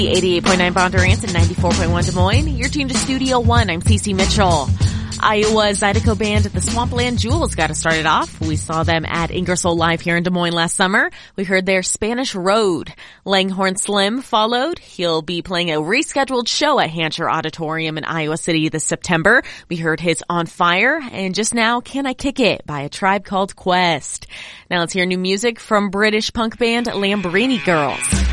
88.9 Bondurant and 94.1 Des Moines. You're tuned to Studio One. I'm Cece Mitchell. Iowa Zydeco band at the Swampland Jewels got us started off. We saw them at Ingersoll Live here in Des Moines last summer. We heard their Spanish Road. Langhorne Slim followed. He'll be playing a rescheduled show at Hancher Auditorium in Iowa City this September. We heard his On Fire, and just now, Can I Kick It by A Tribe Called Quest. Now let's hear new music from British punk band Lamborghini Girls.